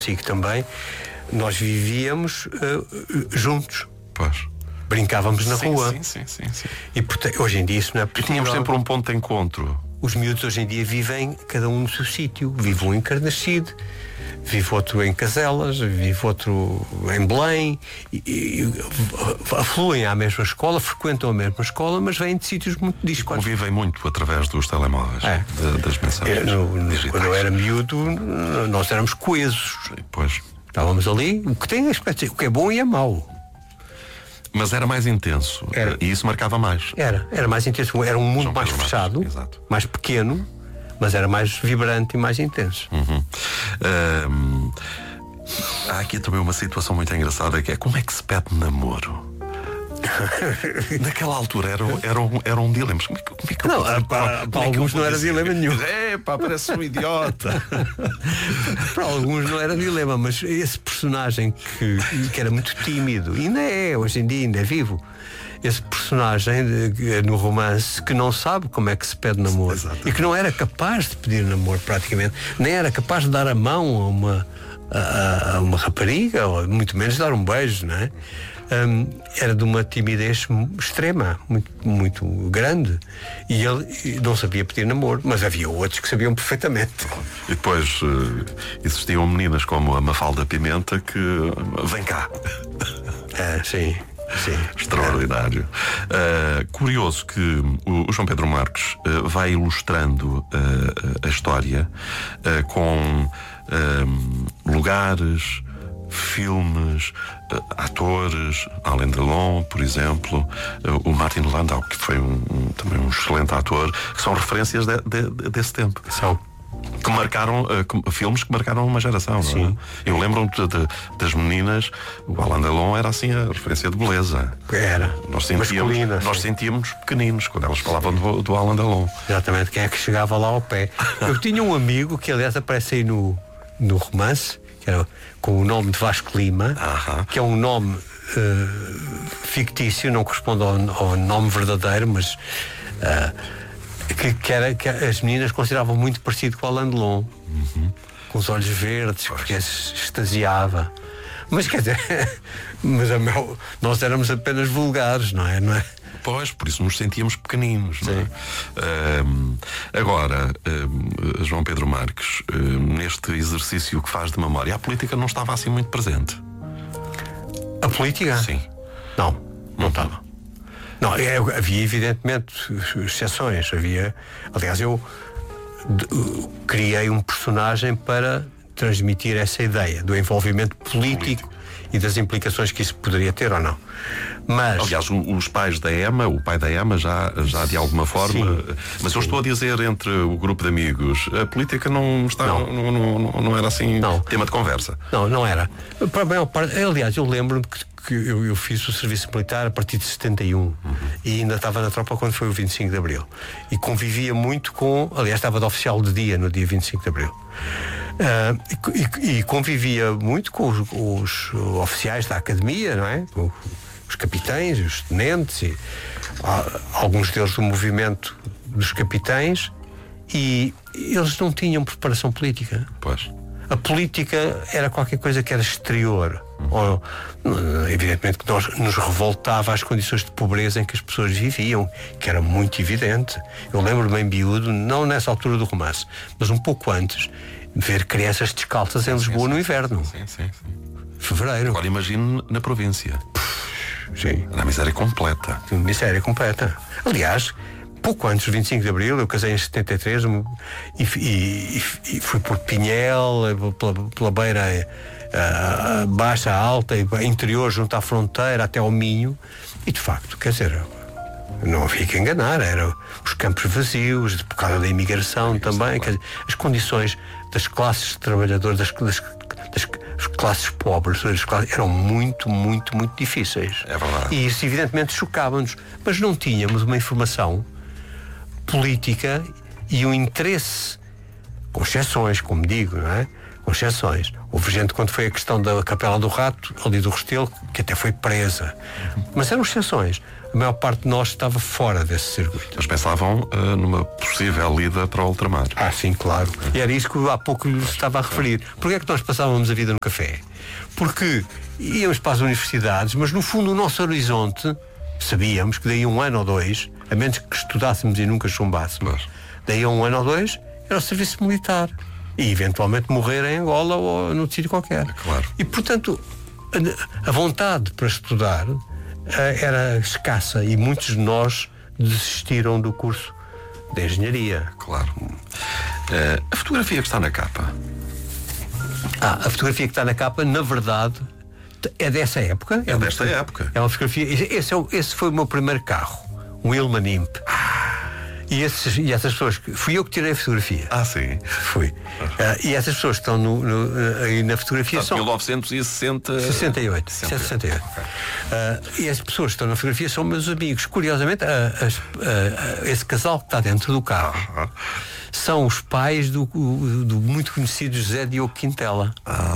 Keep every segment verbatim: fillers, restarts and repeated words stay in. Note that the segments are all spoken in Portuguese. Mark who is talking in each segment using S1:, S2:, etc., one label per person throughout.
S1: consigo também, nós vivíamos uh, juntos.
S2: Pois.
S1: Brincávamos na
S2: sim,
S1: rua.
S2: Sim, sim, sim, sim.
S1: E portanto, hoje em dia isso não é possível.
S2: E tínhamos sempre um ponto de encontro.
S1: Os miúdos hoje em dia vivem cada um no seu sítio. Vive um em Carnaxide, vive outro em Caselas, vive outro em Belém, e, e, afluem à mesma escola, frequentam a mesma escola, mas vêm de sítios muito distintos.
S2: Convivem muito através dos telemóveis,
S1: é.
S2: de, das mensagens.
S1: É, no, no, quando eu era miúdo, nós éramos coesos.
S2: Pois.
S1: Estávamos ali, o que tem aspecto, o que é bom e é mau.
S2: Mas era mais intenso.
S1: Era.
S2: E isso marcava mais.
S1: Era, era mais intenso. Era um mundo
S2: João
S1: mais
S2: Pedro
S1: fechado,
S2: Marques, exato.
S1: mais pequeno, mas era mais vibrante e mais intenso.
S2: Uhum. Um, há aqui também uma situação muito engraçada, que é como é que se pede namoro? Naquela altura era, era, um, era um dilema. Como é que, como é que
S1: não,
S2: eu,
S1: para, para alguns não era dilema nenhum.
S2: É, pá, parece um idiota.
S1: Para alguns não era dilema, mas esse personagem que, que era muito tímido, ainda é, hoje em dia ainda é vivo. Esse personagem de, no romance que não sabe como é que se pede namoro. Exatamente. E que não era capaz de pedir namoro praticamente, nem era capaz de dar a mão a uma, a, a uma rapariga, ou muito menos dar um beijo, não é? Um, era de uma timidez extrema, muito, muito grande, e ele não sabia pedir namoro, mas havia outros que sabiam perfeitamente.
S2: E depois uh, existiam meninas como a Mafalda Pimenta que uh, vem cá.
S1: É, sim, sim.
S2: Extraordinário. Uh, curioso que o, o João Pedro Marques uh, vai ilustrando uh, a história uh, com uh, lugares, filmes, uh, atores, Alain Delon, por exemplo, uh, o Martin Landau, que foi um, um, também um excelente ator, que são referências de, de, de, desse tempo.
S1: São.
S2: Que marcaram, uh, que, filmes que marcaram uma geração.
S1: Sim.
S2: Não é? Eu lembro-me de, de, das meninas, o Alain Delon era assim a referência de beleza.
S1: Era.
S2: Nós sentíamos, nós sentíamos pequeninos quando elas falavam do, do Alain Delon.
S1: Exatamente, quem é que chegava lá ao pé. Eu tinha um amigo que, aliás, aparece aí no, no romance, que era com o nome de Vasco Lima,
S2: uh-huh.
S1: que é um nome uh, fictício, não corresponde ao, ao nome verdadeiro, mas uh, que, que, era, que as meninas consideravam muito parecido com o Alain Delon,
S2: uhum.
S1: com os olhos verdes, porque se extasiava. Mas quer dizer, mas a meu, nós éramos apenas vulgares, não é? Não é?
S2: Pois, por isso nos sentíamos pequeninos. Não é? um, agora, um, João Pedro Marques, um, neste exercício que faz de memória, a política não estava assim muito presente.
S1: A política?
S2: Sim.
S1: Não, não estava. Não, é, havia evidentemente exceções. Havia, aliás, eu de, uh, criei um personagem para transmitir essa ideia do envolvimento político, político. E das implicações que isso poderia ter ou não. Mas,
S2: aliás, os pais da Emma, o pai da Emma já, já de alguma forma, sim, mas sim. Eu estou a dizer entre o grupo de amigos, a política não, está, não. Não, não, não, não era assim não. Tema de conversa.
S1: Não, não era. Para a maior parte, aliás, eu lembro-me que, que eu, eu fiz o serviço militar a partir de setenta e um, uhum. E ainda estava na tropa quando foi o vinte e cinco de Abril. E convivia muito com, aliás, estava de oficial de dia no dia vinte e cinco de Abril. Uh, e, e, e convivia muito com os, os oficiais da academia, não é? Com os capitães, os tenentes, e, uh, alguns deles do movimento dos capitães, e eles não tinham preparação política.
S2: Pois.
S1: A política era qualquer coisa que era exterior. Uhum. Ou, evidentemente que nós, nos revoltava às condições de pobreza em que as pessoas viviam, que era muito evidente. Eu lembro-me em miúdo, não nessa altura do romance, mas um pouco antes, ver crianças descalças em Lisboa sim, sim, no inverno.
S2: Sim, sim, sim.
S1: Fevereiro.
S2: Agora imagine na província.
S1: Sim.
S2: Na miséria completa.
S1: Miséria completa. Aliás, pouco antes do vinte e cinco de Abril, eu casei em setenta e três e, e, e fui por Pinhel, pela, pela beira uh, baixa, alta, interior, junto à fronteira, até ao Minho. E de facto, quer dizer, não havia que enganar, eram os campos vazios, por causa da imigração também, quer dizer, as condições das classes trabalhadoras, das, das, das classes pobres, das classes, eram muito, muito, muito difíceis.
S2: É verdade.
S1: E isso evidentemente chocava-nos, mas não tínhamos uma informação política e um interesse, com exceções, como digo, não é? com exceções. Houve gente, quando foi a questão da Capela do Rato, ali do Restelo, que até foi presa. Mas eram exceções. A maior parte de nós estava fora desse circuito.
S2: Eles pensavam uh, numa possível ida para o ultramar.
S1: Ah, sim, claro. E era isso que há pouco lhe estava a referir. Porquê é que nós passávamos a vida no café? Porque íamos para as universidades, mas no fundo o nosso horizonte, sabíamos que daí a um ano ou dois, a menos que estudássemos e nunca chumbássemos, daí a um ano ou dois era o serviço militar. E eventualmente morrer em Angola ou num sítio qualquer.
S2: Claro.
S1: E portanto, a, a vontade para estudar uh, era escassa e muitos de nós desistiram do curso de engenharia.
S2: Claro. Uh, a fotografia que está na capa.
S1: Ah, a fotografia que está na capa, na verdade, é dessa época.
S2: É, é desta época.
S1: É uma fotografia. Esse, é o, esse foi o meu primeiro carro, um Ilman Imp. E, esses, e essas pessoas, fui eu que tirei a fotografia.
S2: Ah, sim.
S1: Fui. Uh, e essas pessoas que estão no, no, aí na fotografia
S2: Portanto,
S1: são.
S2: mil novecentos e sessenta...
S1: sessenta e oito. sessenta e oito. Okay. Uh, e as pessoas que estão na fotografia são meus amigos. Curiosamente, uh, as, uh, esse casal que está dentro do carro uh-huh. são os pais do, do muito conhecido José Diogo Quintela.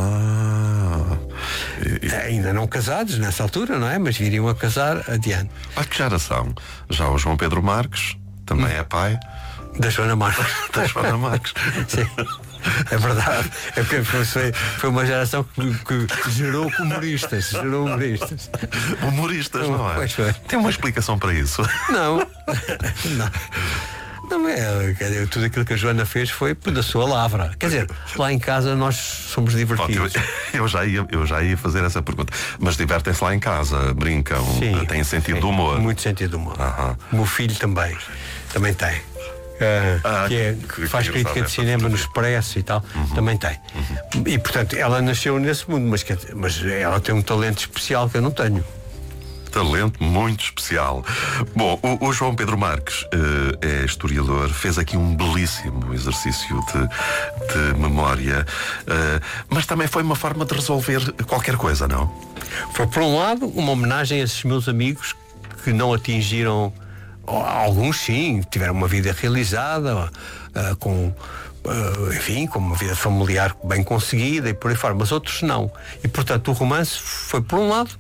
S2: Ah.
S1: E, e... Ainda não casados nessa altura, não é? Mas viriam a casar adiante.
S2: Ah, que geração? Já o João Pedro Marques também hum. é pai.
S1: Da Joana Marques.
S2: Da Joana Marques.
S1: Sim. É verdade. É porque foi, foi uma geração que, que gerou humoristas. Gerou humoristas.
S2: Humoristas, não é?
S1: Pois foi.
S2: Tem uma explicação para isso?
S1: Não. Não. Não é, quer dizer, tudo aquilo que a Joana fez foi da sua lavra. Quer dizer, lá em casa nós somos divertidos.
S2: Pronto, eu, eu, já ia, eu já ia fazer essa pergunta. Mas divertem-se lá em casa, brincam, sim, têm sentido
S1: sim,
S2: de humor.
S1: Muito sentido de humor.
S2: Uh-huh.
S1: O meu filho também, também tem. Uh, ah, que, é, que faz crítica de cinema no Expresso e tal, uhum. também tem. Uhum. E portanto, ela nasceu nesse mundo, mas, mas ela tem um talento especial que eu não tenho.
S2: Talento muito especial. Bom, o, o João Pedro Marques uh, é historiador, fez aqui um belíssimo exercício de, de memória, uh, mas também foi uma forma de resolver qualquer coisa, não?
S1: Foi, por um lado, uma homenagem a esses meus amigos que não atingiram, alguns sim, tiveram uma vida realizada, uh, com, uh, enfim, com uma vida familiar bem conseguida e por aí fora, mas outros não. E, portanto, o romance foi, por um lado,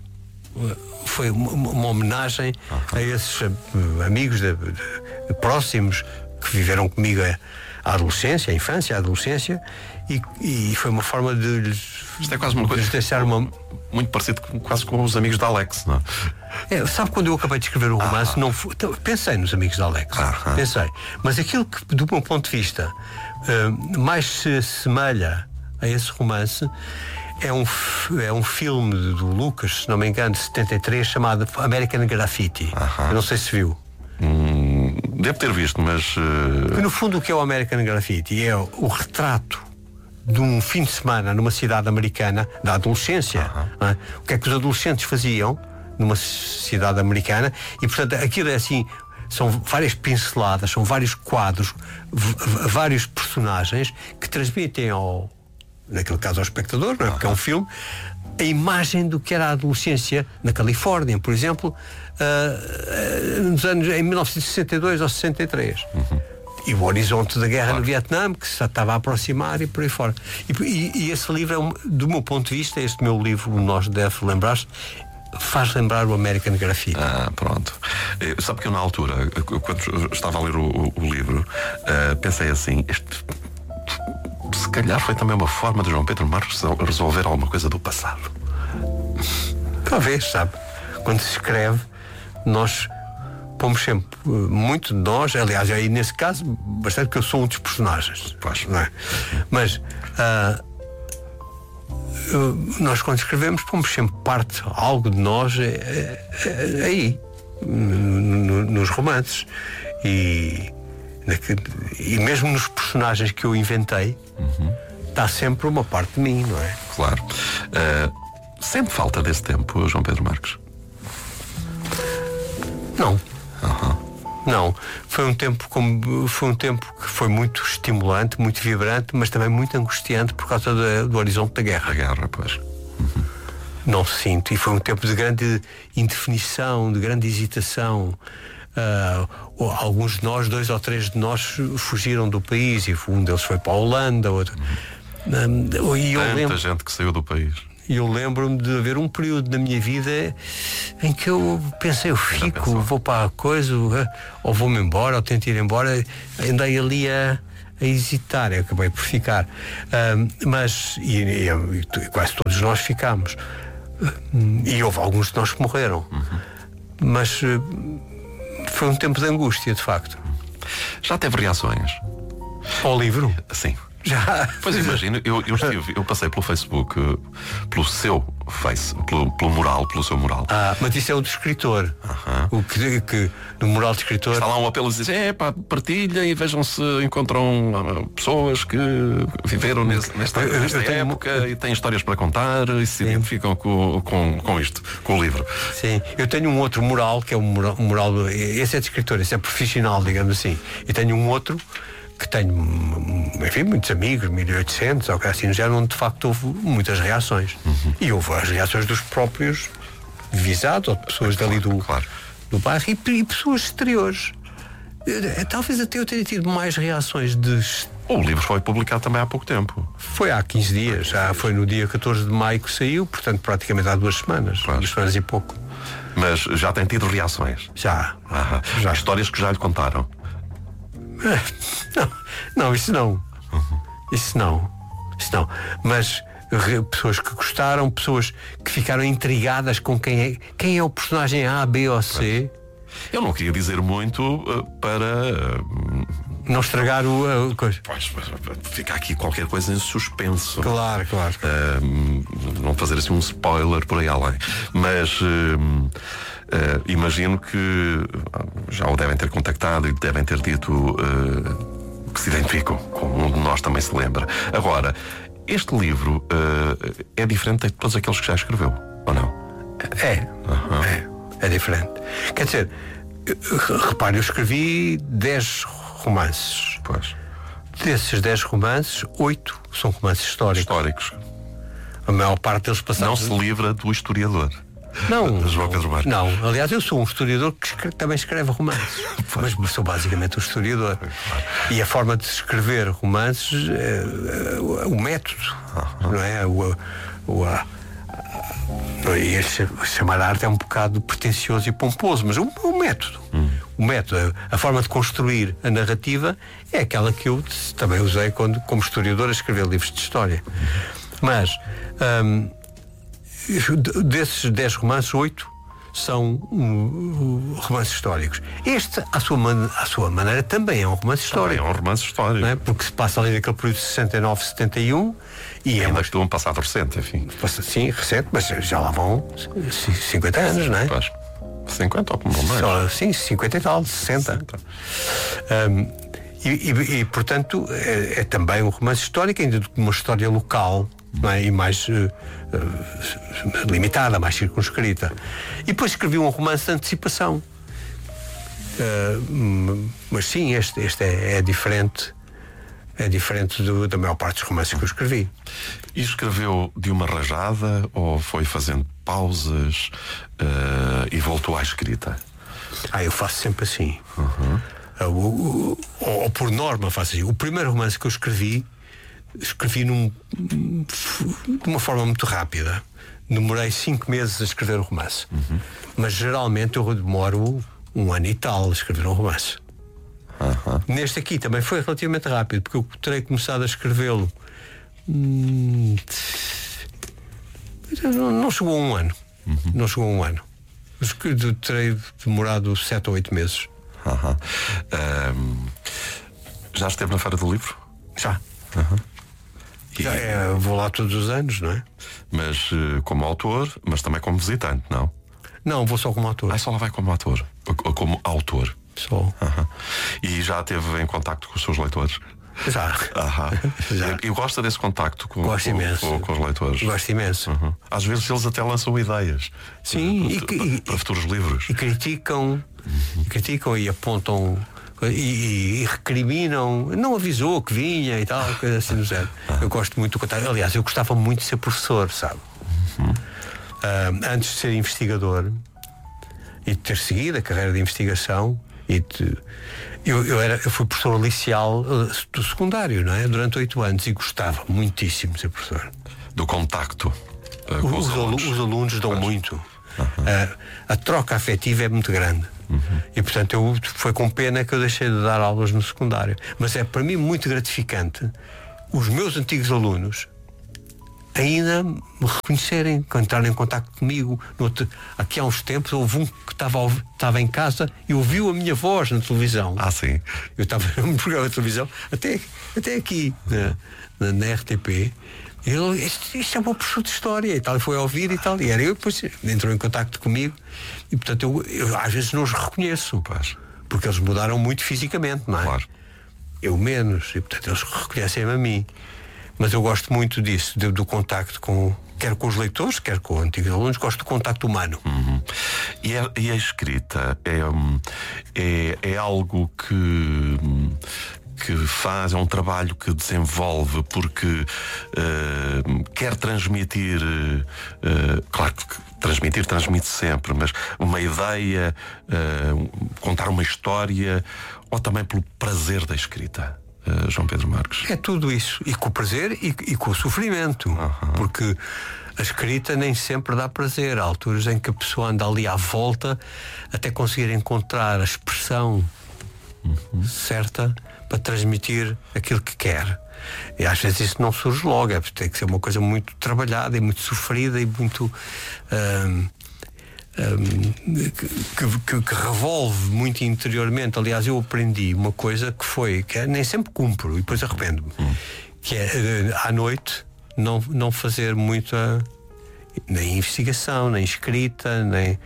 S1: foi uma, uma homenagem a esses amigos de, de, de próximos que viveram comigo a, a adolescência, a infância, a adolescência, e, e foi uma forma de lhes,
S2: isto é quase uma coisa
S1: deixar uma...
S2: muito parecido com, quase com os amigos da Alex, não é?
S1: É, sabe, quando eu acabei de escrever o romance, ah, não foi, pensei nos amigos da Alex, ah, pensei, mas aquilo que, do meu ponto de vista, uh, mais se assemelha a esse romance é um, é um filme do Lucas, se não me engano, de setenta e três, chamado American Graffiti.
S2: Uh-huh.
S1: Eu não sei se viu.
S2: Hum, devo ter visto, mas... Uh...
S1: Porque, no fundo, o que é o American Graffiti é o, o retrato de um fim de semana numa cidade americana, da adolescência. Uh-huh. Não é? O que é que os adolescentes faziam numa cidade americana, e, portanto, aquilo é assim... São várias pinceladas, são vários quadros, v- v- vários personagens que transmitem ao... naquele caso ao espectador, não é? Porque é um filme, a imagem do que era a adolescência na Califórnia, por exemplo, uh, uh, nos anos, em mil novecentos e sessenta e dois ou sessenta e três. Uhum. E o horizonte da guerra, claro, no Vietnã, que se estava a aproximar e por aí fora. E, e, e esse livro, é um, do meu ponto de vista, este meu livro, o Nós Deve Lembrar-se, faz lembrar o American Graffiti.
S2: Ah, pronto. Eu, sabe que eu, na altura, quando estava a ler o, o, o livro, uh, pensei assim, este... se calhar foi também uma forma de João Pedro Marques resolver alguma coisa do passado.
S1: Talvez, sabe? Quando se escreve, nós pomos sempre muito de nós, aliás, aí nesse caso, bastante, que eu sou um dos personagens.
S2: Pois.
S1: Não é? Mas uh, nós, quando escrevemos, pomos sempre parte, algo de nós é, é, é, aí, no, no, nos romances. E. E mesmo nos personagens que eu inventei, uhum, está sempre uma parte de mim, não é?
S2: Claro. Uh, sente falta desse tempo, João Pedro Marques?
S1: Não.
S2: Uhum.
S1: Não. Foi um tempo como, foi um tempo que foi muito estimulante, muito vibrante, mas também muito angustiante por causa do, do horizonte da guerra.
S2: A guerra, pois. Uhum.
S1: Não sinto. E foi um tempo de grande indefinição, de grande hesitação. Uh, alguns de nós, dois ou três de nós, fugiram do país, e um deles foi para a Holanda, outro. Um, e eu
S2: Tanta
S1: lembro,
S2: gente que saiu do país.
S1: E eu lembro-me de haver um período na minha vida em que eu pensei, eu fico, vou para a coisa, ou vou-me embora, ou tento ir embora. Andei ali a, a hesitar, eu acabei por ficar. Um, mas, e, e, e quase todos nós ficámos. E houve alguns de nós que morreram.
S2: Uhum.
S1: Mas foi um tempo de angústia, de facto.
S2: Já teve reações?
S1: Ao livro?
S2: Sim.
S1: Já.
S2: Pois imagino, eu, eu estive, eu passei pelo Facebook, pelo seu Face, pelo, pelo mural, pelo seu mural.
S1: Ah, mas isso é o do escritor.
S2: Uh-huh.
S1: O que, que no mural de escritor.
S2: Está lá um apelo a dizer, é pá, partilhem e vejam se encontram uh, pessoas que viveram nesse, nesta,
S1: eu, eu
S2: nesta
S1: tenho,
S2: época
S1: eu...
S2: e têm histórias para contar e se
S1: Sim.
S2: identificam com, com, com isto, com o livro.
S1: Sim, eu tenho um outro mural, que é um mural, um mural, esse é de escritor, esse é profissional, digamos assim. E tenho um outro que tenho, enfim, muitos amigos, mil e oitocentos, ou assim, já onde de facto houve muitas reações. Uhum. E houve as reações dos próprios visados, ou de pessoas
S2: claro,
S1: dali do,
S2: claro.
S1: do bairro, e, e pessoas exteriores. Talvez até eu tenha tido mais reações de...
S2: O livro foi publicado também há pouco tempo.
S1: Foi há quinze dias, já foi no dia catorze de maio que saiu, portanto praticamente há duas semanas, claro. duas semanas e pouco.
S2: Mas já tem tido reações?
S1: Já.
S2: Ah, já. Histórias que já lhe contaram?
S1: Não, não, isso não. Uhum. Isso não. Isso não. Mas re, pessoas que gostaram, pessoas que ficaram intrigadas com quem é, quem é o personagem A, B ou C.
S2: Eu não queria dizer muito uh, para uh,
S1: não estragar o a coisa.
S2: Pois, fica aqui qualquer coisa em suspenso.
S1: Claro, claro.
S2: Uh, não fazer assim um spoiler por aí além. Mas uh, Uh, imagino que já o devem ter contactado e devem ter dito uh, que se identificam, como um de nós também se lembra. Agora, este livro uh, é diferente de todos aqueles que já escreveu, ou não?
S1: É, uhum. é, é diferente. Quer dizer, repare, eu escrevi dez romances.
S2: Pois.
S1: Desses dez romances, oito são romances históricos.
S2: Históricos.
S1: A maior parte deles passaram.
S2: Não se livra do historiador.
S1: Não,
S2: João Pedro Marques.
S1: Não, aliás, eu sou um historiador que escreve, também escreve romances, mas sou basicamente um historiador. E a forma de escrever romances, é, é, o método, uhum. não é? O, o, a, a, e chamar a arte é um bocado pretencioso e pomposo, mas o, o método, hum. o método, a, a forma de construir a narrativa é aquela que eu também usei quando, como historiador, a escrever livros de história. Mas hum, desses dez romances, oito são um, romances históricos. Este, à sua, man- à sua maneira, também é um romance histórico.
S2: Também é um romance histórico.
S1: Não é? Porque se passa ali naquele período de sessenta e nove, setenta e um e
S2: ainda
S1: é uma...
S2: estou um passado recente, enfim.
S1: Sim, recente, mas já lá vão cinquenta anos, não é?
S2: Pois. cinquenta ou como mais?
S1: Só, sim, cinquenta e tal, sessenta. Um, e, e, e, portanto, é, é também um romance histórico, ainda de uma história local. Não é? E mais uh, uh, limitada, mais circunscrita. E depois escrevi um romance de antecipação. Uh, mas sim, este, este é, é diferente. É diferente do, da maior parte dos romances que eu escrevi.
S2: E escreveu de uma rajada ou foi fazendo pausas uh, e voltou à escrita?
S1: Ah, eu faço sempre assim.
S2: Uhum.
S1: Uh, ou, ou, ou por norma faço assim. O primeiro romance que eu escrevi escrevi num, de uma forma muito rápida. Demorei cinco meses a escrever o romance. Uhum. Mas geralmente eu demoro um ano e tal a escrever um romance. Uhum. Neste aqui também foi relativamente rápido, porque eu terei começado a escrevê-lo hum, não, não chegou a um ano. Uhum. Não chegou a um ano. Terei demorado sete ou oito meses.
S2: Uhum. Um, já esteve na Feira do Livro?
S1: Já.
S2: Uhum.
S1: Já é, vou lá todos os anos, não é?
S2: Mas uh, como autor, mas também como visitante, não?
S1: Não, vou só como autor.
S2: Ah, só lá vai como autor? Ou como autor?
S1: Só.
S2: Uhum. E já esteve em contacto com os seus leitores?
S1: Já.
S2: Uhum. Já. E gosta desse contacto com,
S1: Gosto
S2: com,
S1: imenso.
S2: Com, com os leitores?
S1: Gosto imenso.
S2: Uhum. Às vezes eles até lançam ideias.
S1: Sim.
S2: Uh, para, e, para futuros livros.
S1: E criticam, uhum. e criticam e apontam... E, e, e recriminam, não avisou que vinha e tal, coisa assim do género. Ah. Eu gosto muito do contato. Aliás, eu gostava muito de ser professor, sabe? Uhum. Uh, antes de ser investigador e de ter seguido a carreira de investigação, E te, eu, eu, era, eu fui professor liceal uh, do secundário, não é? Durante oito anos, e gostava muitíssimo de ser professor.
S2: Do contacto uh, com os,
S1: os
S2: alunos.
S1: Os alunos dão
S2: Pois.
S1: muito.
S2: Uhum.
S1: Uh, a troca afetiva é muito grande. Uhum. E portanto eu, foi com pena que eu deixei de dar aulas no secundário. Mas é para mim muito gratificante os meus antigos alunos ainda me reconhecerem, entrarem em contacto comigo. No outro, aqui há uns tempos houve um que estava, estava em casa e ouviu a minha voz na televisão.
S2: Ah, sim.
S1: Eu estava num programa de televisão, até, até aqui, na, na, na R T P. Ele, isto, isto é um professor de história e tal, foi a ouvir e tal. E era eu, depois entrou em contacto comigo. E portanto eu, eu às vezes não os reconheço,
S2: Pois.
S1: porque eles mudaram muito fisicamente, não é?
S2: Claro.
S1: Eu menos, e portanto eles reconhecem-me a mim. Mas eu gosto muito disso, do, do contacto com, quer com os leitores, quer com antigos alunos, gosto do contacto humano.
S2: Uhum. E, a, e a escrita é, é, é algo que, que faz, é um trabalho que desenvolve porque uh, quer transmitir, uh, claro que transmitir, transmite sempre, mas uma ideia, uh, contar uma história, ou também pelo prazer da escrita? Uh, João Pedro Marques.
S1: É tudo isso, e com o prazer e, e com o sofrimento, uhum. Porque a escrita nem sempre dá prazer. Há alturas em que a pessoa anda ali à volta até conseguir encontrar a expressão uhum. certa para transmitir aquilo que quer. E às vezes isso não surge logo, é, tem que ser uma coisa muito trabalhada e muito sofrida e muito hum, hum, que, que, que revolve muito interiormente. Aliás, eu aprendi uma coisa que foi, que é, nem sempre cumpro e depois arrependo-me, hum. que é à noite não, não fazer muita nem investigação, nem escrita, nem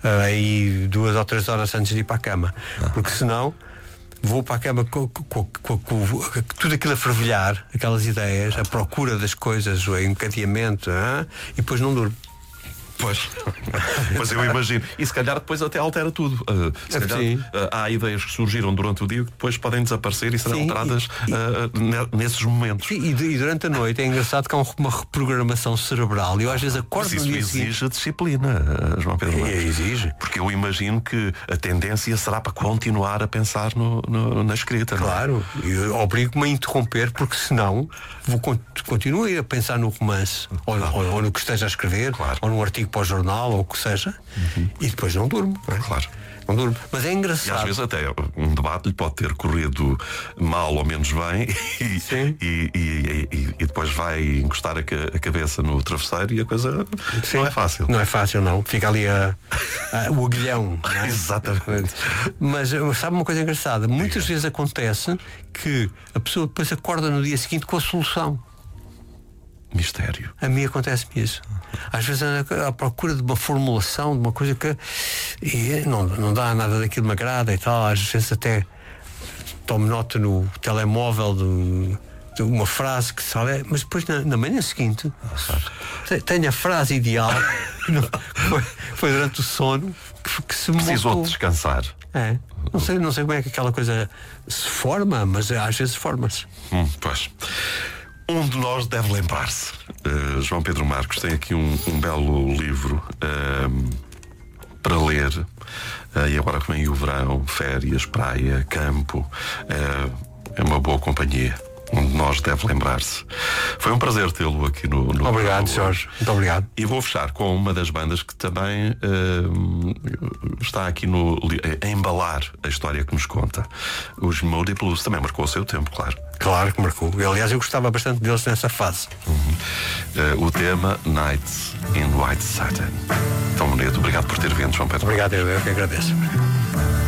S1: aí duas ou três horas antes de ir para a cama, porque senão vou para a cama com, com, com, com tudo aquilo a fervilhar, aquelas ideias, a procura das coisas, o encadeamento, hein? E depois não durmo.
S2: Pois, mas eu imagino. E se calhar depois até altera tudo. Uh, se
S1: é,
S2: calhar, uh, há ideias que surgiram durante o dia que depois podem desaparecer e serão sim, alteradas e, uh, nesses momentos.
S1: E, e durante a noite é engraçado que há uma reprogramação cerebral. E eu às vezes acordo
S2: mas isso
S1: no dia
S2: exige
S1: seguinte.
S2: disciplina, João Pedro Marques.
S1: É, exige.
S2: Porque eu imagino que a tendência será para continuar a pensar no, no, na escrita.
S1: Claro, não é? Eu obrigo-me a interromper, porque senão vou continuar a pensar no romance, ou, ou, ou no que esteja a escrever,
S2: claro.
S1: Ou num artigo para o jornal, ou o que seja, uhum. E depois não durmo. Não é?
S2: Claro.
S1: Não durmo. Mas é engraçado.
S2: E às vezes até um debate lhe pode ter corrido mal ou menos bem e,
S1: Sim.
S2: e, e, e, e depois vai encostar a, a cabeça no travesseiro e a coisa Sim. não é fácil.
S1: Não é fácil, não. Fica ali a, a, o aguilhão. Não é?
S2: Exatamente.
S1: Mas sabe uma coisa engraçada? Muitas vezes acontece que a pessoa depois acorda no dia seguinte com a solução.
S2: Mistério.
S1: A mim acontece-me isso. Às vezes ando à procura de uma formulação, de uma coisa que e não, não dá nada daquilo me agrada e tal. Às vezes até tomo nota no telemóvel de, de uma frase que sabe, mas depois na, na manhã seguinte tenho a frase ideal que não, foi, foi durante o sono que, que se
S2: precisou
S1: montou.
S2: de descansar.
S1: É. Não sei, não sei como é que aquela coisa se forma, mas às vezes forma-se.
S2: Hum, pois. Um de nós deve lembrar-se. Uh, João Pedro Marques tem aqui um, um belo livro uh, para ler. Uh, e agora que vem o verão, férias, praia, campo, uh, é uma boa companhia. Um de nós deve lembrar-se. Foi um prazer tê-lo aqui no, no
S1: Obrigado, Jorge. Muito obrigado.
S2: E vou fechar com uma das bandas que também uh, está aqui no, a embalar a história que nos conta. Os Moody Blues também marcou o seu tempo, claro.
S1: Claro que marcou. Aliás, eu gostava bastante deles nessa fase.
S2: Uhum. Uh, o tema Nights in White Satin. Tão bonito. Obrigado por ter vindo, João Pedro.
S1: Obrigado, eu, eu que agradeço.